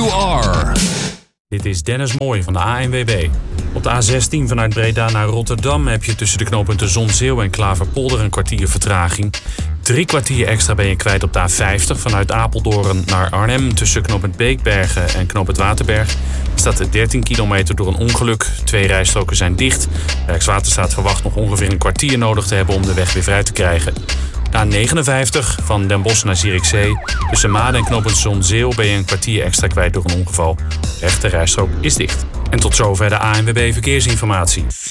you are. Dit is Dennis Mooij van de ANWB. Op de A16 vanuit Breda naar Rotterdam heb je tussen de knooppunten Zonzeel en Klaverpolder een kwartier vertraging. 3 kwartier extra ben je kwijt op de A50 vanuit Apeldoorn naar Arnhem. Tussen knooppunt Beekbergen en knooppunt Waterberg staat 13 kilometer door een ongeluk. 2 rijstroken zijn dicht. Rijkswaterstaat verwacht nog ongeveer een kwartier nodig te hebben om de weg weer vrij te krijgen. De A59 van Den Bosch naar Zierikzee. Tussen Maden en knooppunt Zonzeel ben je een kwartier extra kwijt door een ongeval. De rechte rijstrook is dicht. En tot zover de ANWB Verkeersinformatie.